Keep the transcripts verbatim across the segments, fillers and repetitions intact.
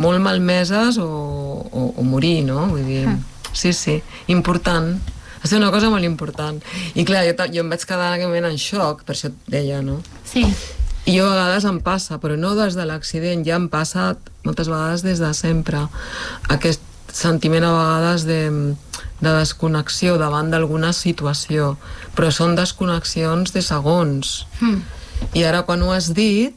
molt malmeses o, o, o morir, no? Vull dir, sí, sí, important. Va ser una cosa molt important. I clar, jo, jo em vaig quedar en aquell moment en xoc, per això et deia, no? Sí. I jo a vegades em passa, però no des de l'accident, ja em passa moltes vegades des de sempre. Aquest sentiment a vegades de, de desconnexió davant d'alguna situació, però són desconnexions de segons. Mm. I ara, quan ho has dit,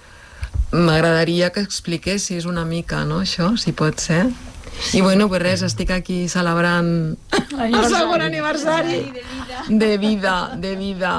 m'agradaria que expliquessis una mica, no, això, si pot ser. I bueno, pues res, estic aquí celebrant el segon aniversari de vida, de vida.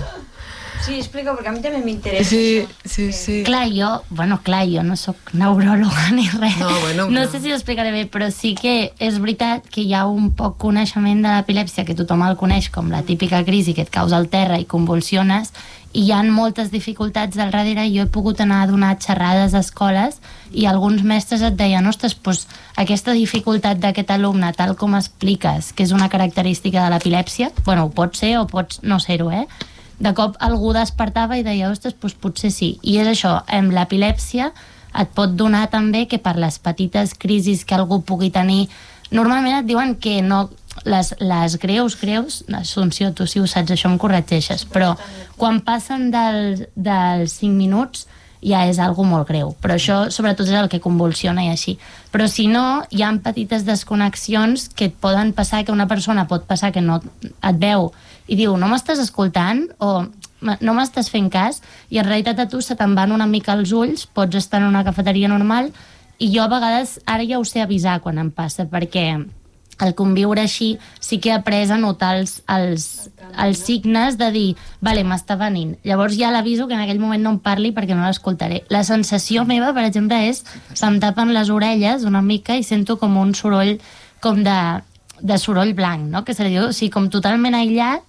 Sí, explica, perquè a mi també m'interessa. Sí, sí, sí. Clar, jo, bueno, clar, jo no soc neuròloga ni res. No, bueno, no sé si ho explicaré bé, però sí que és veritat que hi ha un poc coneixement de l'epilèpsia, que tothom el coneix com la típica crisi que et causa al terra i convulsiones, i hi ha moltes dificultats al darrere. Jo he pogut anar a donar xerrades a escoles i alguns mestres et deien, ostres, doncs aquesta dificultat d'aquest alumne, tal com expliques, que és una característica de l'epilèpsia, bueno, ho pot ser o pots no ser-ho, eh? De cop algú despertava i deia, ostres, doncs potser sí. I és això, amb l'epilèpsia et pot donar també que per les petites crisis que algú pugui tenir, normalment et diuen que no, les, les greus, greus, Assumpció, tu si ho saps, això em corregeixes, però quan passen del, dels cinc minuts ja és algo molt greu, però això sobretot és el que convulsiona i així. Però si no, hi ha petites desconnexions que et poden passar, que una persona pot passar que no et veu i diu, no m'estàs escoltant o no m'estàs fent cas, i en realitat a tu se te'n van una mica els ulls, pots estar en una cafeteria normal, i jo a vegades ara ja ho sé avisar quan em passa, perquè al conviure així sí que he après a notar els, els, els signes de dir, vale, m'està venint. Llavors ja l'aviso que en aquell moment no em parli perquè no l'escoltaré. La sensació meva, per exemple, és se'm tapen les orelles una mica i sento com un soroll com de, de soroll blanc, no? Que se li diu, o sigui, com totalment aïllat,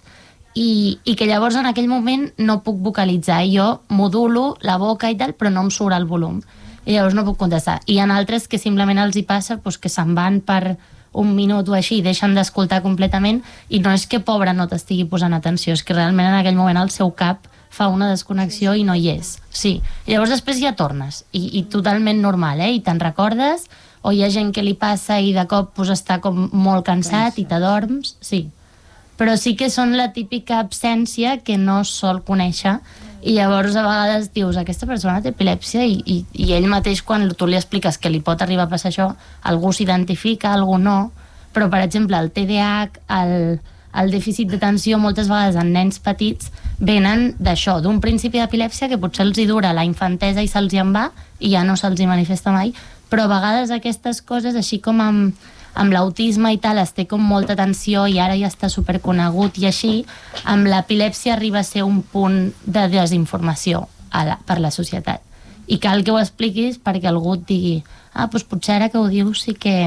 i, i que llavors en aquell moment no puc vocalitzar. I jo modulo la boca i tal, però no em surt el volum. I llavors no puc contestar. I hi ha altres que simplement els hi passa doncs, que se'n van per un minut o així, deixen d'escoltar completament, i no és que pobre no t'estigui posant atenció, és que realment en aquell moment el seu cap fa una desconnexió i no hi és. Sí. I llavors després ja tornes, i, i totalment normal, eh? I te'n recordes, o hi ha gent que li passa i de cop pues, està com molt cansat i t'adorms, sí. Però sí que són la típica absència que no sol conèixer, i llavors a vegades dius, aquesta persona té epilèpsia, i, i, i ell mateix quan tu li expliques que li pot arribar a passar això, algú s'identifica, algú no, però per exemple el T D A H, el, el dèficit d'atenció, moltes vegades en nens petits venen d'això, d'un principi d'epilèpsia que potser els hi dura la infantesa i se'ls hi en va i ja no se'ls hi manifesta mai, però a vegades aquestes coses, així com amb amb l'autisme i tal, es té com molta atenció i ara ja està superconegut i així, amb l'epilèpsia arriba a ser un punt de desinformació a la, per la societat. I cal que ho expliquis perquè algú et digui, ah, doncs potser ara que ho dius sí que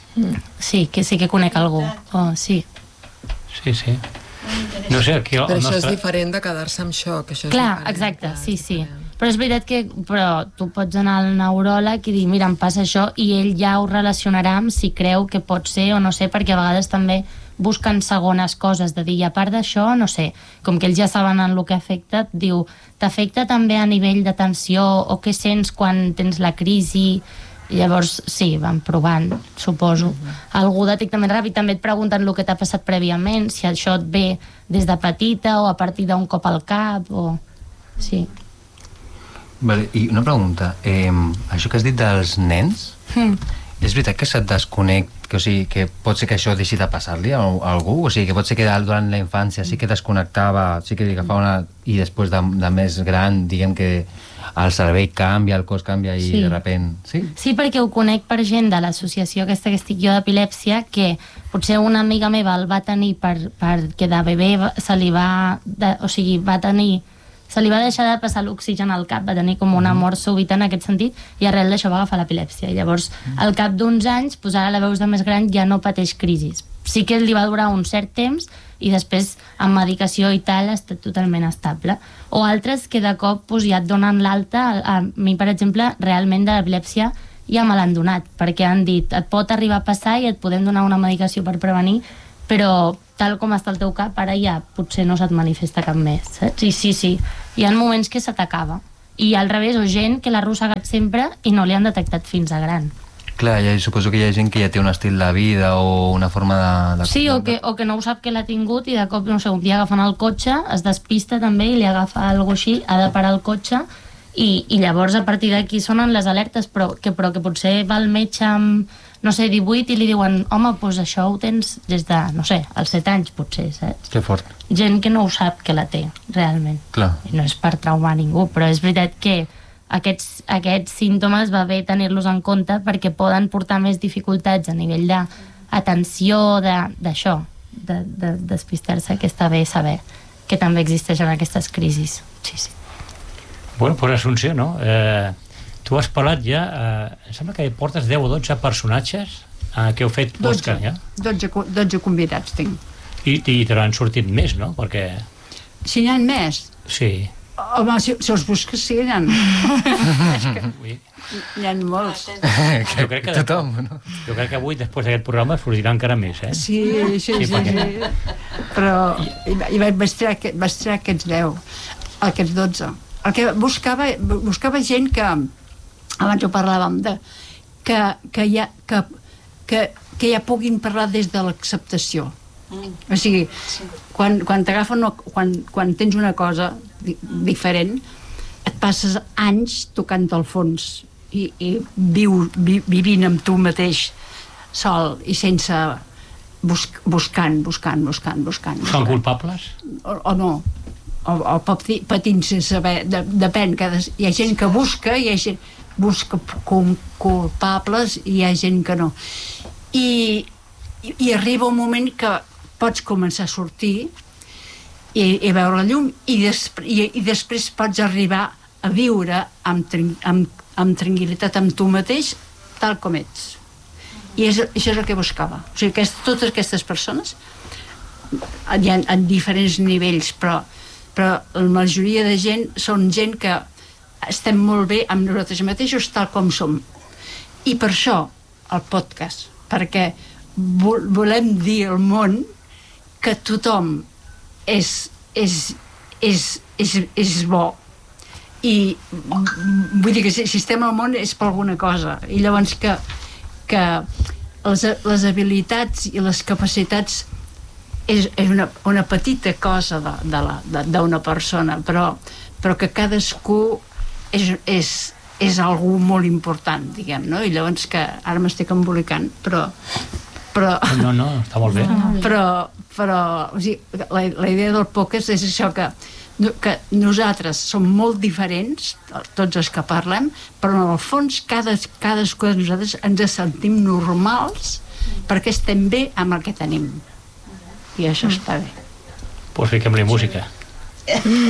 sí que, sí que conec algú. Oh, sí. Sí, sí. No sé, aquí el Però això nostre... és diferent de quedar-se amb xoc. Això és clar, diferent, exacte, clar, sí, sí. diferent. Però és veritat que però tu pots anar al neuròleg i dir, mira, em passa això, i ell ja ho relacionarà amb si creu que pot ser o no sé, perquè a vegades també busquen segones coses, de dir, i a part d'això, no sé, com que ells ja saben en el que afecta, diu, t'afecta també a nivell d'atenció o què sents quan tens la crisi? I llavors, sí, van provant, suposo. Uh-huh. Algú de tractament ràpid també et pregunten el que t'ha passat prèviament, si això et ve des de petita o a partir d'un cop al cap, o... Sí. Vale, i una pregunta, eh, això que has dit dels nens, mm. és veritat que se't desconec, que, o sigui, que pot ser que això deixi de passar-li a, a algú? O sigui, que pot ser que durant la infància sí que desconnectava, sí que agafava una... i després de, de més gran, diguem que el cervell canvia, el cos canvia i sí. de repent... Sí? Sí, perquè ho conec per gent de l'associació aquesta que estic jo d'epilèpsia, que potser una amiga meva el va tenir per, perquè de bebè se li va... De, o sigui, va tenir... se li va deixar de passar l'oxigen al cap, va tenir com una mort súbita en aquest sentit, i arrel d'això va agafar l'epilèpsia. I llavors, al cap d'uns anys, doncs ara la veus de més gran, ja no pateix crisis. Sí que li va durar un cert temps i després, amb medicació i tal, està totalment estable. O altres que de cop doncs, ja et donen l'alta. A mi, per exemple, realment de l'epilèpsia ja me l'han donat, perquè han dit, et pot arribar a passar i et podem donar una medicació per prevenir, però tal com està el teu cap, ara ja potser no se't manifesta cap més, saps? I sí, sí, hi ha moments que se t'acaba. i al revés, o gent que l'ha arrossegat sempre i no li han detectat fins a gran. Clar, ja, suposo que hi ha gent que ja té un estil de vida o una forma de... de sí, o que, o que no ho sap que l'ha tingut i de cop, no sé, un dia agafant el cotxe es despista també i li agafa alguna cosa així, ha de parar el cotxe i, i llavors a partir d'aquí sonen les alertes, però que, però que potser va al metge amb, no sé, divuit i li diuen, home, doncs això ho tens des de, no sé, als set anys potser, saps? Que fort. Gent que no ho sap que la té, realment. Clar. I no és per traumar ningú, però és veritat que Aquests, aquests símptomes va bé tenir-los en compte perquè poden portar més dificultats a nivell d'atenció, d'això, de, de, de despistar-se, que està bé saber que també existeixen aquestes crisis. Sí, sí. Bueno, pues Assumpció, no? Eh, tu has parlat ja, eh, em sembla que portes deu o dotze personatges eh, que heu fet podcast, ja? dotze, dotze convidats tinc. I, i te n'han sortit més, no? Perquè... Si n'hi ha més? Sí. Home, si, si els busques, sí, n'hi ha. És que n'hi ha molts. Jo crec que, Tothom, no? Jo crec que avui, després d'aquest programa, sortirà encara més, eh? Sí, sí, sí, sí, perquè... sí. Però i, i vaig, tirar, vaig tirar aquests deu, aquests dotze. El que buscava, buscava gent que, abans ho parlàvem, de, que, que, ja, que, que, que ja puguin parlar des de l'acceptació. Mm. O sigui, sí. quan, quan t'agafen, quan, quan tens una cosa di diferent, et passes anys tocant al fons i, i viu, vi, vivint amb tu mateix sol i sense busc, buscant, buscant, buscant, buscant. Són culpables? O, o no, o, o patint sense saber, de, depèn, cada, hi ha gent que busca, hi ha gent busca com culpables i hi ha gent que no. I, i, i arriba un moment que pots començar a sortir i, i veure la llum i, despr i, i després pots arribar a viure amb, amb, amb tranquil·litat amb tu mateix tal com ets. I és, això és el que buscava. O sigui, aquest, totes aquestes persones hi ha en diferents nivells, però, però la majoria de gent són gent que estem molt bé amb nosaltres mateixos tal com som. I per això el podcast, perquè volem dir al món que tothom és, és, és, és, és bo i vull dir que si estem al món és per alguna cosa i llavors que, que les, les habilitats i les capacitats és, és una, una petita cosa d'una persona però, però que cadascú és, és, és algú molt important, diguem, no? I llavors que ara m'estic embolicant però però... No, no, està molt bé. Però, però o sigui, la, la idea del podcast és això que, que nosaltres som molt diferents, tots els que parlem, però en el fons cada, cadascú de nosaltres ens sentim normals perquè estem bé amb el que tenim. I això està bé. Pues fiquem-li música.